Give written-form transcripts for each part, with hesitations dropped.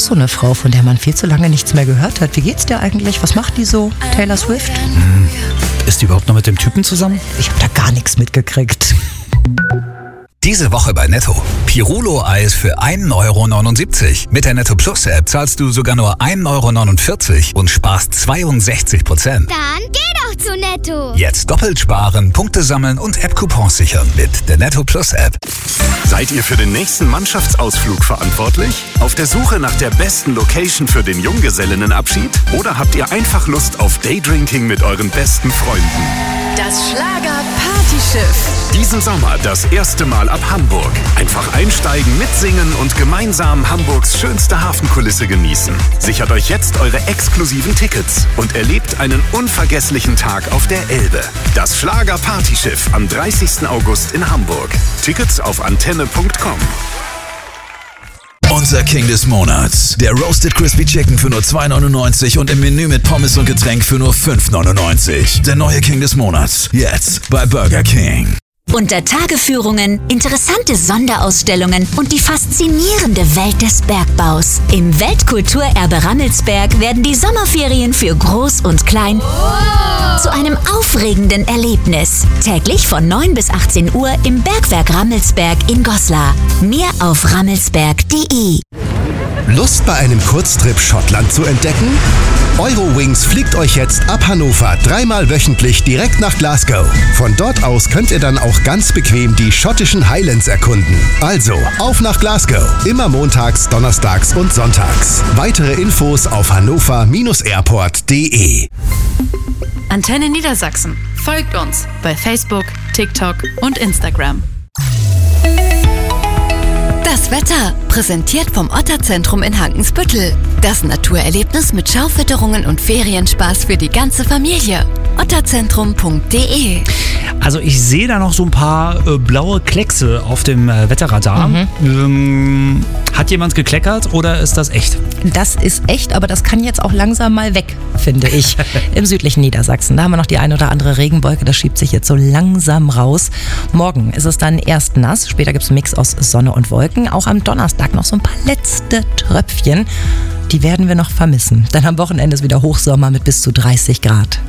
so eine Frau, von der man viel zu lange nichts mehr gehört hat. Wie geht's dir eigentlich? Was macht die so? Taylor Swift? Ist die überhaupt noch mit dem Typen zusammen? Ich habe da gar nichts mitgekriegt. Diese Woche bei Netto. Pirulo-Eis für 1,79 €. Mit der Netto Plus App zahlst du sogar nur 1,49 € und sparst 62%. Dann geh doch zu Netto. Jetzt doppelt sparen, Punkte sammeln und App-Coupons sichern mit der Netto Plus App. Seid ihr für den nächsten Mannschaftsausflug verantwortlich? Auf der Suche nach der besten Location für den Junggesellinnenabschied? Oder habt ihr einfach Lust auf Daydrinking mit euren besten Freunden? Das Schlager-Partyschiff. Diesen Sommer das erste Mal ab Hamburg. Einfach einsteigen, mitsingen und gemeinsam Hamburgs schönste Hafenkulisse genießen. Sichert euch jetzt eure exklusiven Tickets und erlebt einen unvergesslichen Tag auf der Elbe. Das Schlager-Partyschiff am 30. August in Hamburg. Tickets auf antenne.com. Unser King des Monats. Der Roasted Crispy Chicken für nur 2,99 € und im Menü mit Pommes und Getränk für nur 5,99 €. Der neue King des Monats. Jetzt bei Burger King. Unter Tageführungen, interessante Sonderausstellungen und die faszinierende Welt des Bergbaus. Im Weltkulturerbe Rammelsberg werden die Sommerferien für Groß und Klein zu einem aufregenden Erlebnis. Täglich von 9 bis 18 Uhr im Bergwerk Rammelsberg in Goslar. Mehr auf rammelsberg.de. Lust bei einem Kurztrip Schottland zu entdecken? Eurowings fliegt euch jetzt ab Hannover 3-mal wöchentlich direkt nach Glasgow. Von dort aus könnt ihr dann auch ganz bequem die schottischen Highlands erkunden. Also, auf nach Glasgow. Immer montags, donnerstags und sonntags. Weitere Infos auf hannover-airport.de. Antenne Niedersachsen. Folgt uns bei Facebook, TikTok und Instagram. Das Wetter, präsentiert vom Otterzentrum in Hankensbüttel. Das Naturerlebnis mit Schaufütterungen und Ferienspaß für die ganze Familie. otterzentrum.de. Also ich sehe da noch so ein paar blaue Kleckse auf dem Wetterradar. Hat jemand gekleckert oder ist das echt? Das ist echt, aber das kann jetzt auch langsam mal weg, finde ich. Im südlichen Niedersachsen. Da haben wir noch die ein oder andere Regenwolke, das schiebt sich jetzt so langsam raus. Morgen ist es dann erst nass, später gibt es einen Mix aus Sonne und Wolken. Auch am Donnerstag noch so ein paar letzte Tröpfchen. Die werden wir noch vermissen. Dann am Wochenende ist wieder Hochsommer mit bis zu 30 Grad.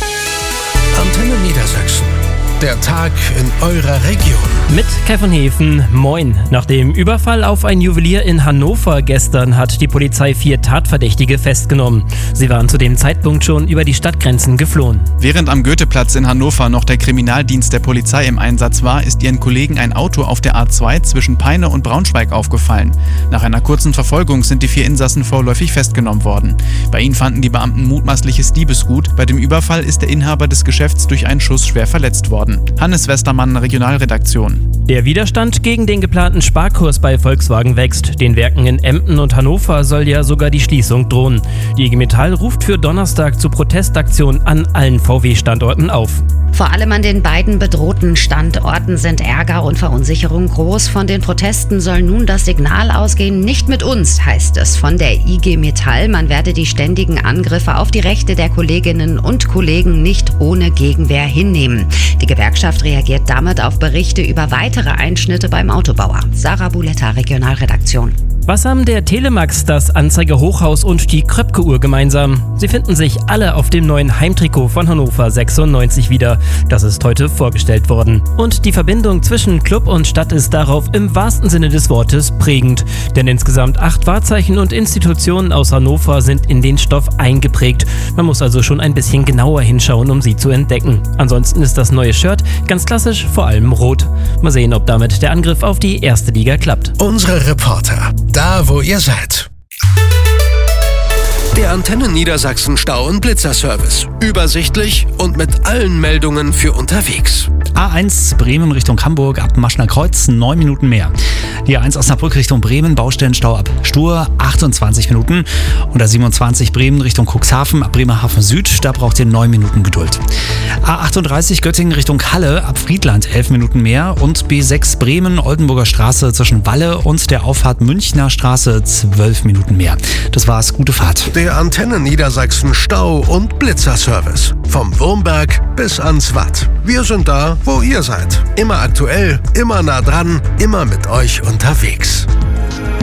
Antenne Niedersachsen. Der Tag in eurer Region. Mit Kai von Hefen, moin. Nach dem Überfall auf ein Juwelier in Hannover gestern hat die Polizei 4 Tatverdächtige festgenommen. Sie waren zu dem Zeitpunkt schon über die Stadtgrenzen geflohen. Während am Goetheplatz in Hannover noch der Kriminaldienst der Polizei im Einsatz war, ist ihren Kollegen ein Auto auf der A2 zwischen Peine und Braunschweig aufgefallen. Nach einer kurzen Verfolgung sind die 4 Insassen vorläufig festgenommen worden. Bei ihnen fanden die Beamten mutmaßliches Diebesgut. Bei dem Überfall ist der Inhaber des Geschäfts durch einen Schuss schwer verletzt worden. Hannes Westermann, Regionalredaktion. Der Widerstand gegen den geplanten Sparkurs bei Volkswagen wächst. Den Werken in Emden und Hannover soll ja sogar die Schließung drohen. Die IG Metall ruft für Donnerstag zu Protestaktionen an allen VW-Standorten auf. Vor allem an den beiden bedrohten Standorten sind Ärger und Verunsicherung groß. Von den Protesten soll nun das Signal ausgehen, nicht mit uns, heißt es von der IG Metall. Man werde die ständigen Angriffe auf die Rechte der Kolleginnen und Kollegen nicht ohne Gegenwehr hinnehmen. Die Gewerkschaft reagiert damit auf Berichte über weitere Einschnitte beim Autobauer. Sarah Buletta, Regionalredaktion. Was haben der Telemax, das Anzeiger-Hochhaus und die Kröpke-Uhr gemeinsam? Sie finden sich alle auf dem neuen Heimtrikot von Hannover 96 wieder. Das ist heute vorgestellt worden. Und die Verbindung zwischen Club und Stadt ist darauf im wahrsten Sinne des Wortes prägend. Denn insgesamt 8 Wahrzeichen und Institutionen aus Hannover sind in den Stoff eingeprägt. Man muss also schon ein bisschen genauer hinschauen, um sie zu entdecken. Ansonsten ist das neue Shirt ganz klassisch, vor allem rot. Mal sehen, ob damit der Angriff auf die erste Liga klappt. Unsere Reporter, da wo ihr seid. Der Antenne Niedersachsen Stau- und Blitzerservice. Übersichtlich und mit allen Meldungen für unterwegs. A1 Bremen Richtung Hamburg ab Maschner Kreuz 9 Minuten mehr. Die A1 Osnabrück Richtung Bremen, Baustellenstau ab Stur 28 Minuten. Und A27 Bremen Richtung Cuxhaven ab Bremerhaven Süd, da braucht ihr 9 Minuten Geduld. A38 Göttingen Richtung Halle ab Friedland 11 Minuten mehr. Und B6 Bremen Oldenburger Straße zwischen Walle und der Auffahrt Münchner Straße 12 Minuten mehr. Das war's, gute Fahrt. Der Antenne Niedersachsen Stau- und Blitzerservice. Vom Wurmberg bis ans Watt. Wir sind da, wo ihr seid. Immer aktuell, immer nah dran, immer mit euch unterwegs.